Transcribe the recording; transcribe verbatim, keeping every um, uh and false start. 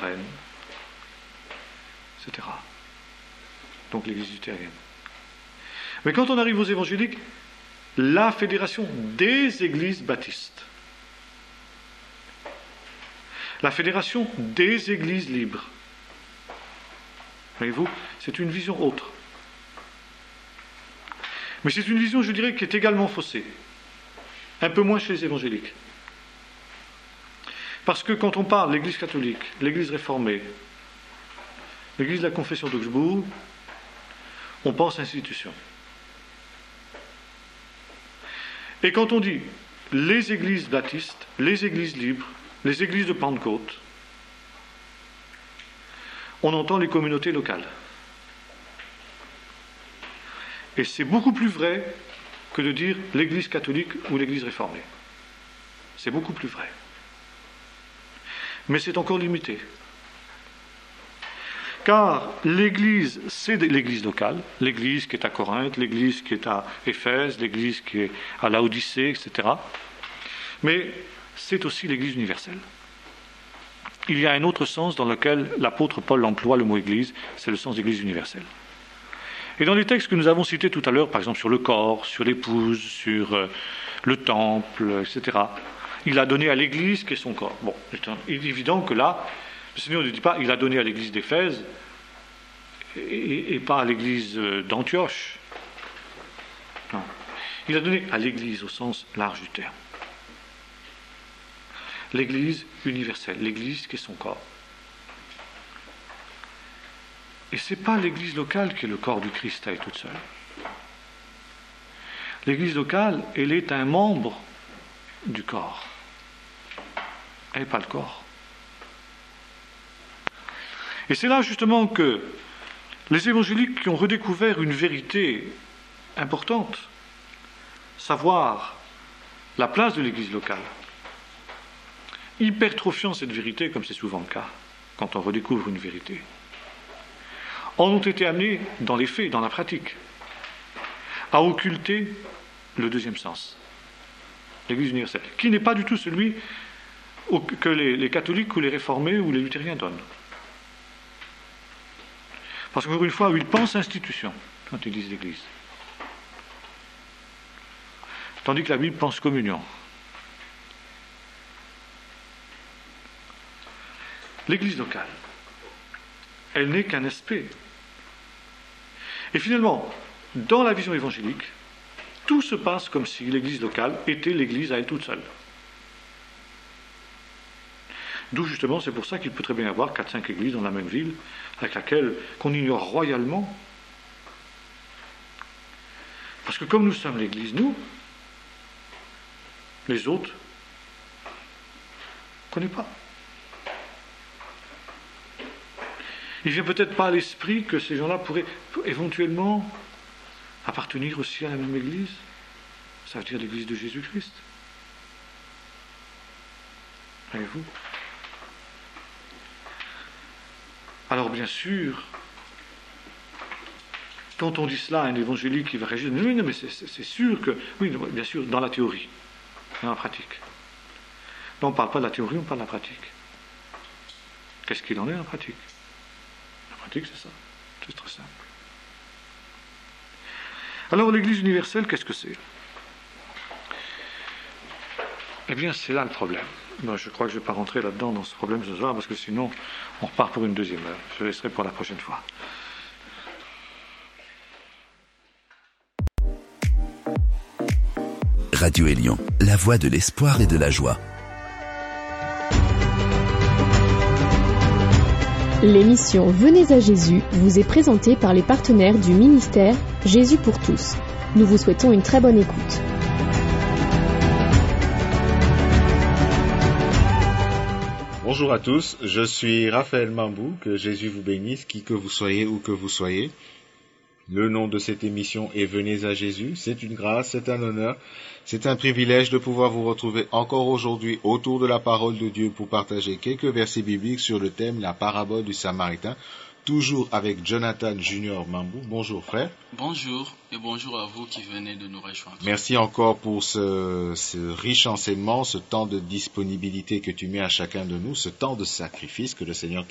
souveraine, et cetera. Donc l'Église luthérienne. Mais quand on arrive aux évangéliques, la fédération des églises baptistes, la fédération des églises libres, voyez-vous, c'est une vision autre. Mais c'est une vision, je dirais, qui est également faussée. Un peu moins chez les évangéliques. Parce que quand on parle de l'Église catholique, l'Église réformée, l'Église de la confession d'Augsbourg, on pense institution. Et quand on dit les églises baptistes, les églises libres, les églises de Pentecôte, on entend les communautés locales. Et c'est beaucoup plus vrai que de dire l'Église catholique ou l'Église réformée. C'est beaucoup plus vrai. Mais c'est encore limité. Car l'Église, c'est l'Église locale, l'Église qui est à Corinthe, l'Église qui est à Éphèse, l'Église qui est à Laodicée, et cetera. Mais c'est aussi l'Église universelle. Il y a un autre sens dans lequel l'apôtre Paul emploie le mot Église, c'est le sens d'Église universelle. Et dans les textes que nous avons cités tout à l'heure, par exemple sur le corps, sur l'épouse, sur euh, le temple, et cetera, il a donné à l'Église qui est son corps. Bon, il est évident que là, le Seigneur ne dit pas il a donné à l'Église d'Éphèse et, et pas à l'Église d'Antioche. Non. Il a donné à l'Église au sens large du terme. L'Église universelle, l'Église qui est son corps. Et ce n'est pas l'Église locale qui est le corps du Christ à elle toute seule. L'Église locale, elle est un membre du corps. Elle n'est pas le corps. Et c'est là justement que les évangéliques qui ont redécouvert une vérité importante, savoir la place de l'Église locale, hypertrophiant cette vérité, comme c'est souvent le cas quand on redécouvre une vérité, en ont été amenés dans les faits, dans la pratique, à occulter le deuxième sens, l'Église universelle, qui n'est pas du tout celui que les, les catholiques ou les réformés ou les luthériens donnent. Parce qu'encore une fois, ils pensent institution quand ils disent l'Église. Tandis que la Bible pense communion. L'Église locale, elle n'est qu'un aspect. Et finalement, dans la vision évangélique, tout se passe comme si l'Église locale était l'Église à elle toute seule. D'où justement, c'est pour ça qu'il peut très bien y avoir quatre cinq églises dans la même ville, avec laquelle qu'on ignore royalement. Parce que comme nous sommes l'Église, nous, les autres, on ne connaît pas. Il ne vient peut-être pas à l'esprit que ces gens-là pourraient éventuellement appartenir aussi à la même Église. Ça veut dire l'Église de Jésus-Christ. Voyez-vous ? Alors bien sûr, quand on dit cela à un évangélique qui va réagir, oui, non, mais c'est, c'est, c'est sûr que, oui, bien sûr, dans la théorie, dans la pratique. Là, on ne parle pas de la théorie, on parle de la pratique. Qu'est-ce qu'il en est, la pratique ? La pratique, c'est ça. C'est très simple. Alors, l'Église universelle, qu'est-ce que c'est ? Eh bien, c'est là le problème. Bon, je crois que je ne vais pas rentrer là-dedans, dans ce problème ce soir, parce que sinon, on repart pour une deuxième heure. Je laisserai pour la prochaine fois. Radio Élion, la voix de l'espoir et de la joie. L'émission Venez à Jésus vous est présentée par les partenaires du ministère Jésus pour tous. Nous vous souhaitons une très bonne écoute. Bonjour à tous, je suis Raphaël Mambou, que Jésus vous bénisse, qui que vous soyez ou que vous soyez. Le nom de cette émission est Venez à Jésus. C'est une grâce, c'est un honneur, c'est un privilège de pouvoir vous retrouver encore aujourd'hui autour de la parole de Dieu pour partager quelques versets bibliques sur le thème la parabole du Samaritain, toujours avec Jonathan Junior Mambou. Bonjour frère. Bonjour et bonjour à vous qui venez de nous rejoindre. Merci encore pour ce, ce riche enseignement, ce temps de disponibilité que tu mets à chacun de nous, ce temps de sacrifice que le Seigneur